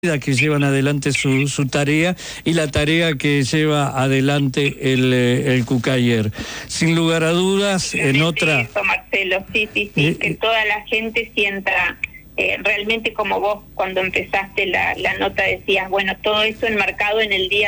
que llevan adelante su tarea y la tarea que lleva adelante el Cucayer. Sin lugar a dudas, en otra... Eso, Marcelo, sí, que toda la gente sienta, realmente como vos cuando empezaste la nota decías, bueno, todo eso enmarcado en el día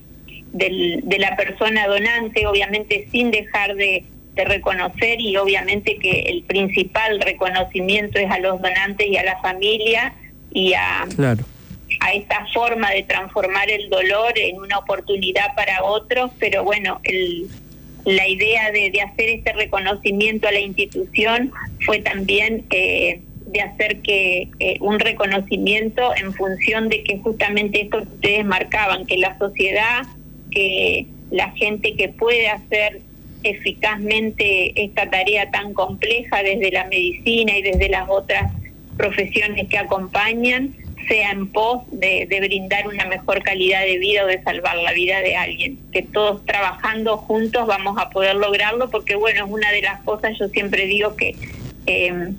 de la persona donante, obviamente sin dejar de reconocer, y obviamente que el principal reconocimiento es a los donantes y a la familia y a esta forma de transformar el dolor en una oportunidad para otros, pero bueno, la idea de hacer este reconocimiento a la institución fue también de hacer que un reconocimiento en función de que justamente esto que ustedes marcaban, que la sociedad, que la gente que puede hacer eficazmente esta tarea tan compleja desde la medicina y desde las otras profesiones que acompañan, sea en pos de brindar una mejor calidad de vida o de salvar la vida de alguien. Que todos trabajando juntos vamos a poder lograrlo, porque bueno, es una de las cosas, yo siempre digo que en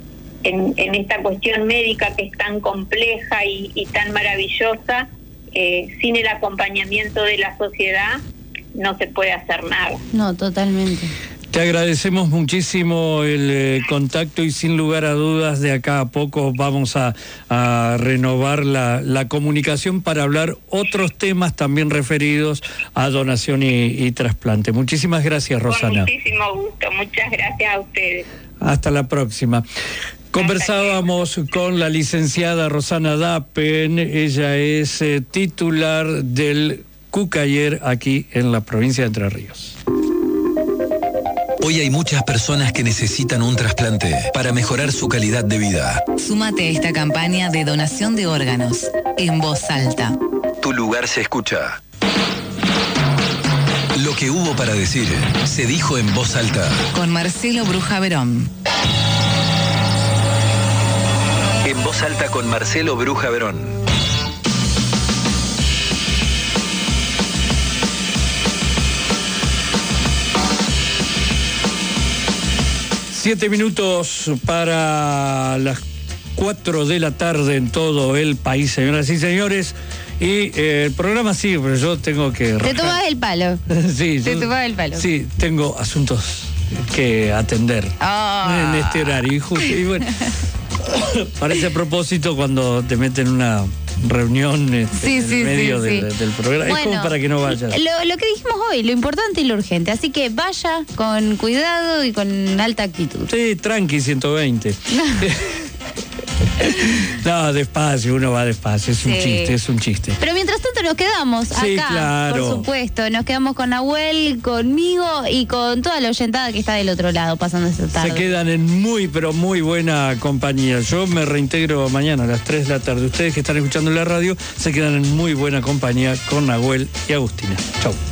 esta cuestión médica que es tan compleja y tan maravillosa, sin el acompañamiento de la sociedad no se puede hacer nada. No, totalmente. Te agradecemos muchísimo el contacto y sin lugar a dudas de acá a poco vamos a renovar la comunicación para hablar otros temas también referidos a donación y trasplante. Muchísimas gracias, Rosana. Con muchísimo gusto, muchas gracias a ustedes. Hasta la próxima. Conversábamos con la licenciada Rosana Dappen, ella es titular del Cucayer aquí en la provincia de Entre Ríos. Hoy hay muchas personas que necesitan un trasplante para mejorar su calidad de vida. Súmate a esta campaña de donación de órganos en voz alta. Tu lugar se escucha. Lo que hubo para decir se dijo en voz alta. Con Marcelo Bruja Verón. En voz alta con Marcelo Bruja Verón. Siete minutos para las 4 de la tarde en todo el país, señoras y señores. Y el programa sigue, pero yo tengo que... Te tomas el palo. Sí, te tomas el palo. Sí, tengo asuntos que atender en este horario. Y bueno, parece a propósito cuando te meten una reunión en medio del programa. Bueno, es como para que no vayas. Lo que dijimos hoy, lo importante y lo urgente. Así que vaya con cuidado y con alta actitud. Sí, tranqui, 120. No, despacio, uno va despacio, es un chiste. Pero mientras tanto nos quedamos acá, claro. Por supuesto, nos quedamos con Nahuel, conmigo y con toda la oyentada que está del otro lado pasando esta tarde. Se quedan en muy, pero muy buena compañía. Yo me reintegro mañana a las 3 de la tarde. Ustedes que están escuchando en la radio se quedan en muy buena compañía con Nahuel y Agustina. Chau.